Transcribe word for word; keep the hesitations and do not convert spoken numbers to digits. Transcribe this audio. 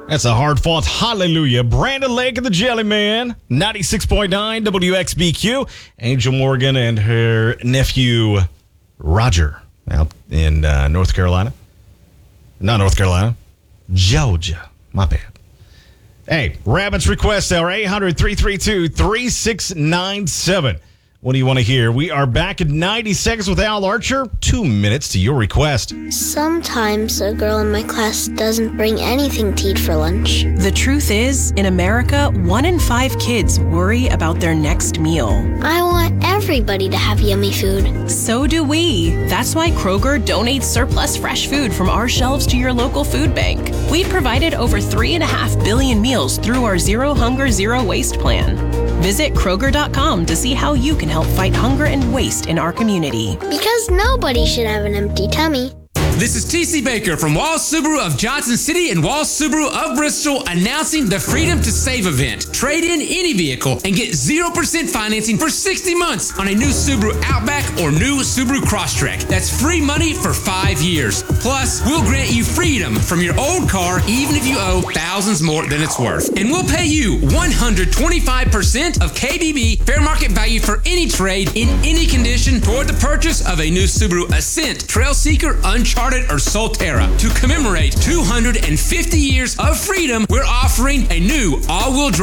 That's a hard-fought hallelujah. Brandon Lake and the Jellyman, ninety-six point nine W X B Q. Angel Morgan and her nephew, Roger, out in uh, North Carolina. Not North Carolina, Georgia. My bad. Hey, Rabbit's Request Hour, eight hundred, three three two, three six nine seven. What do you want to hear? We are back in ninety seconds with Al Archer. Two minutes to your request. Sometimes a girl in my class doesn't bring anything to eat for lunch. The truth is, in America, one in five kids worry about their next meal. I want everybody to have yummy food. So do we. That's why Kroger donates surplus fresh food from our shelves to your local food bank. We've provided over three and a half billion meals through our Zero Hunger, Zero Waste plan. Visit Kroger dot com to see how you can help fight hunger and waste in our community. Because nobody should have an empty tummy. This is T C Baker from Walls Subaru of Johnson City and Walls Subaru of Bristol announcing the Freedom to Save event. Trade in any vehicle and get zero percent financing for sixty months on a new Subaru Outback or new Subaru Crosstrek. That's free money for five years. Plus, we'll grant you freedom from your old car even if you owe thousands more than it's worth. And we'll pay you one hundred twenty-five percent of K B B fair market value for any trade in any condition toward the purchase of a new Subaru Ascent, Trailseeker, Uncharted, or Solterra. To commemorate two hundred fifty years of freedom, we're offering a new all-wheel drive